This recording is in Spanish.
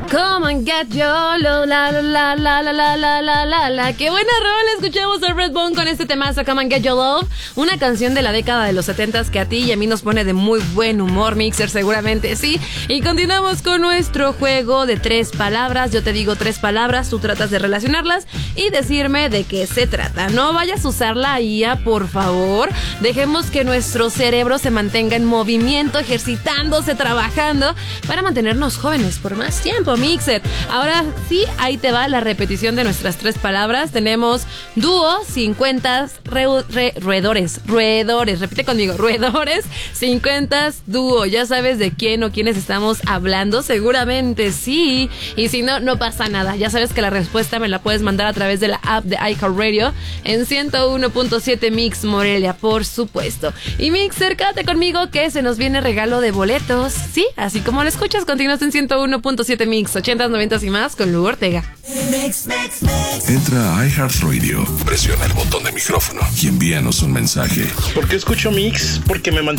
Come and get your love, la la la la la la la la la la. Qué buena rola escuchamos a Redbone con este temazo Come and Get Your Love, una canción de la década de los 70s que a ti y a mí nos pone de muy buen humor, Mixer, seguramente sí. Y continuamos con nuestro juego de 3 palabras. Yo te digo 3 palabras, tú tratas de relacionarlas y decirme de qué se trata. No vayas a usar la IA, por favor. Dejemos que nuestro cerebro se mantenga en movimiento, ejercitándose, trabajando para mantenernos jóvenes por más tiempo, Mixer. Ahora sí, ahí te va la repetición de nuestras 3 palabras. Tenemos dúo, 50 roedores. Repite conmigo, roedores, 50 dúo. Ya sabes de quién o quiénes estamos hablando, seguramente sí. Y si no, no pasa nada. Ya sabes que la respuesta me la puedes mandar a través de la app de iHeartRadio en 101.7 Mix Morelia, por supuesto. Y Mixer, quédate conmigo que se nos viene regalo de boletos. Sí, así como lo escuchas, continúas en 101.7 Mix, 80s, 90s y más con Lu Ortega. Entra a iHeartRadio, presiona el botón de micrófono y envíanos un mensaje. ¿Por qué escucho Mix? Porque me mantiene